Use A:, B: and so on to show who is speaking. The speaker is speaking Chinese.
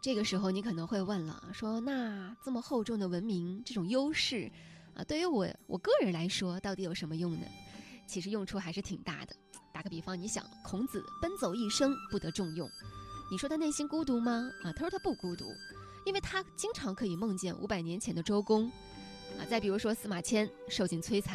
A: 这个时候你可能会问了，说那这么厚重的文明这种优势啊，对于我个人来说到底有什么用呢？其实用处还是挺大的。打个比方，你想孔子奔走一生不得重用，你说他内心孤独吗？他说他不孤独，因为他经常可以梦见500年前的周公。再比如说司马迁受尽摧残，